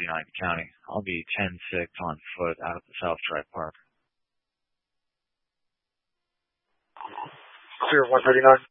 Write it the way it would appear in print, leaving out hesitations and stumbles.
County. I'll be 10-6 on foot out of the South Drive Park. Clear 139.